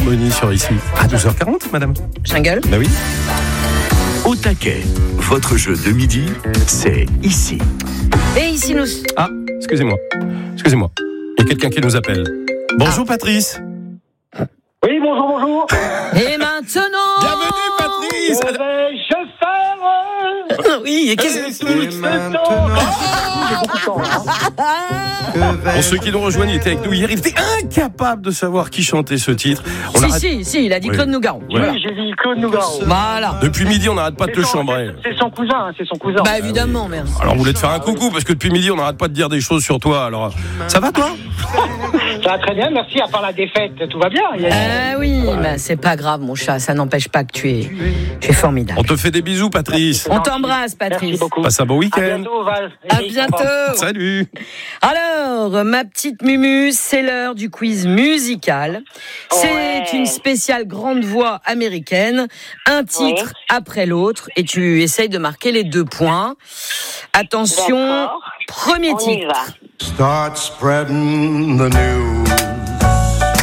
Harmonie sur ici. À 12h40, madame. Jungle. Bah oui. Au taquet, votre jeu de midi, c'est ici. Et ici, nous... Ah, excusez-moi. Il y a quelqu'un qui nous appelle. Bonjour, Patrice. Oui, bonjour. Et maintenant... Bienvenue, Patrice. Je faire Oui, et qu'est-ce que... Pour ceux qui nous rejoignent, il était avec nous hier. Il était incapable de savoir qui chantait ce titre. Si, il a dit Oui. Claude Nougaro. Ouais. Voilà. Oui, j'ai dit Claude Nougaro. Voilà. Depuis midi, on n'arrête pas de te chambrer. C'est son cousin. Bah évidemment, merde. Alors, on voulait te faire un coucou parce que depuis midi, on n'arrête pas de dire des choses sur toi. Alors, ça va, toi? Ça va très bien, merci. À part la défaite, tout va bien. Ah oui, bah, c'est pas grave, mon chat. Ça n'empêche pas que tu es formidable. On te fait des bisous, Patrice. On t'embrasse, Merci Patrice. beaucoup. Passe un bon À week-end. bientôt, Val. À bientôt. Salut. Alors, ma petite Mumu, c'est l'heure du quiz musical. C'est une spéciale grande voix américaine, un titre après l'autre, et tu essayes de marquer les 2 points. Attention, D'accord. premier On y titre. va. Start spreading the news.